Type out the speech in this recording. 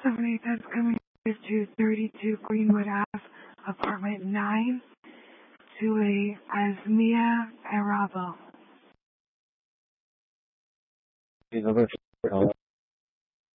somebody that's coming to 32 Greenwood Ave, apartment 9, to a Asmia Arabo. Number